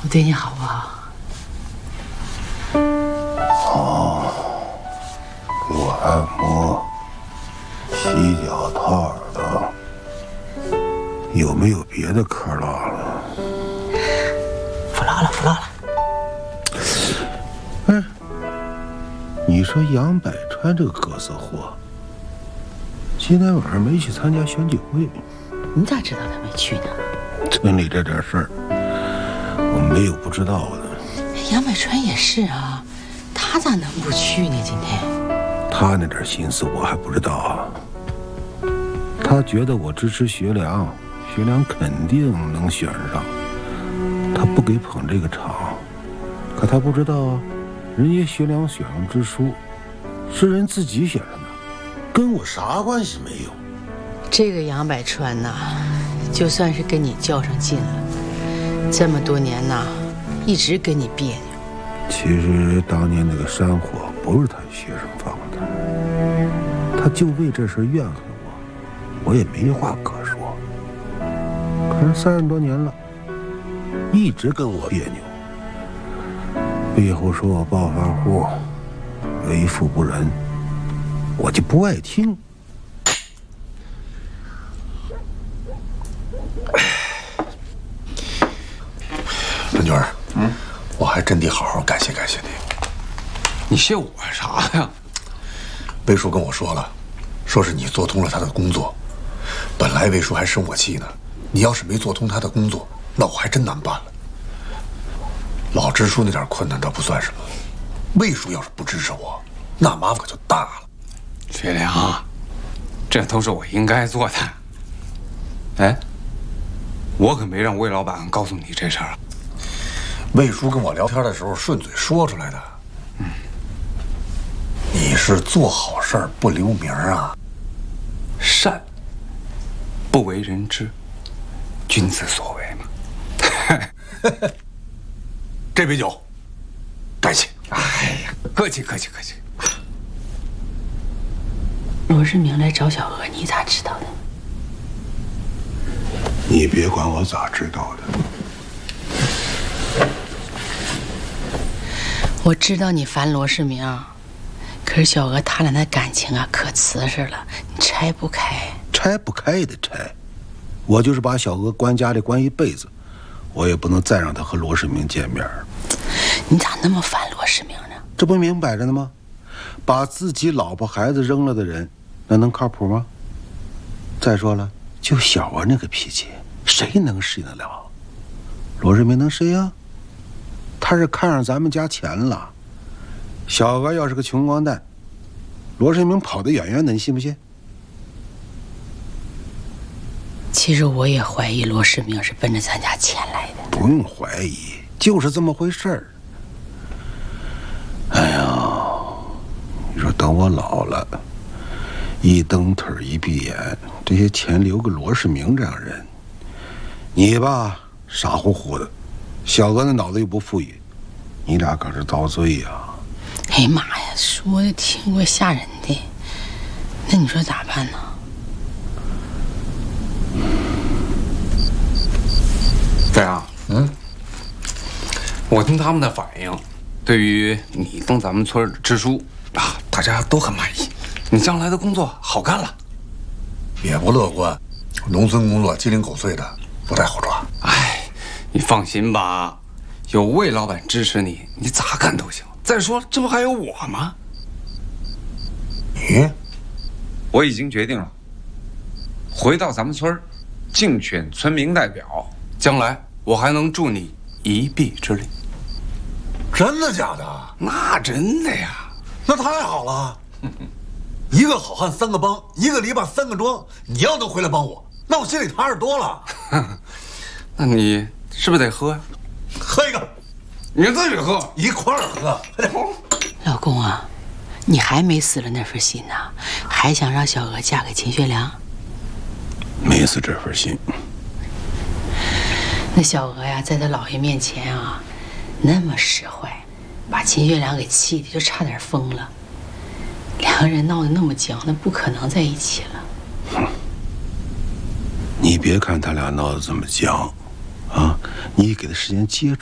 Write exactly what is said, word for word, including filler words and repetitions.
我对你好不好？ 好，给我按摩、洗脚套的。有没有别的嗑唠了？ 不唠了，不唠了。 哎，你说杨百川这个各色货，今天晚上没去参加选举会？ 你咋知道他没去呢？ 村里这点事儿，我没有不知道的。 杨百川也是啊，他咋能不去呢？今天他那点心思我还不知道啊。他觉得我支持学良，学良肯定能选上，他不给捧这个场。可他不知道啊，人家学良选上支书，是人自己选上的，跟我啥关系没有。 这个杨百川呐，就算是跟你较上劲了，这么多年呐，一直跟你别扭。 其实当年那个山火不是他学生放的，他就为这事怨恨我，我也没话可说。可是三十多年了，一直跟我别扭，背后说我暴发户，为富不仁，我就不爱听。 文娟，嗯，我还真得好好感谢感谢你。 你谢我啥呀？ 魏叔跟我说了，说是你做通了他的工作。本来魏叔还生我气呢，你要是没做通他的工作，那我还真难办了。老支书那点困难倒不算什么，魏叔要是不支持我，那麻烦可就大了。 学良，这都是我应该做的。哎，我可没让魏老板告诉你这事儿啊。 魏叔跟我聊天的时候顺嘴说出来的。嗯，你是做好事儿不留名啊？ 善不为人知，君子所为嘛。 这杯酒，感谢。 哎呀，客气客气客气。 罗世明来找小娥，你咋知道的？ 你别管我咋知道的。 我知道你烦罗世明，可是小娥他俩那感情啊，可瓷实了，你拆不开。 拆不开也得拆，我就是把小娥关家里关一辈子，我也不能再让她和罗世明见面。 你咋那么烦罗世明呢？ 这不明摆着呢吗？把自己老婆孩子扔了的人，那能靠谱吗？再说了，就小娥那个脾气，谁能适应得了？罗世明能谁呀？他是看上咱们家钱了。小娥要是个穷光蛋，罗世明跑得远远的，你信不信？ 其实我也怀疑罗世明是奔着咱家钱来的。 不用怀疑，就是这么回事儿。哎呀，你说等我老了，一蹬腿一闭眼，这些钱留给罗世明这样人，你吧傻乎乎的，小娥那脑子又不富裕，你俩可是遭罪呀！ 哎呀妈呀，说的挺怪吓人的。那你说咋办呢？ 这样，嗯，我听他们的反应，对于你当咱们村的支书啊，大家都很满意。你将来的工作好干了， 也不乐观。农村工作鸡零狗碎的，不太好抓。 哎，你放心吧，有魏老板支持你，你咋干都行。再说，这不还有我吗？ 你， 我已经决定了，回到咱们村竞选村民代表。将来我还能助你一臂之力。 真的假的？ 那真的呀。 那太好了。一个好汉三个帮，一个篱笆三个桩。你要能回来帮我，那我心里踏实多了。 那你是不是得喝呀？ 喝一个。 你自己喝， 一块儿喝。 老公啊，你还没死了那份心呢，还想让小娥嫁给秦学良？ 没死这份心。 那小娥呀，在他姥爷面前啊，那么使坏，把秦学良给气的就差点疯了。两个人闹得那么僵，那不可能在一起了。 哼，你别看他俩闹得这么僵，啊，你给他时间接触。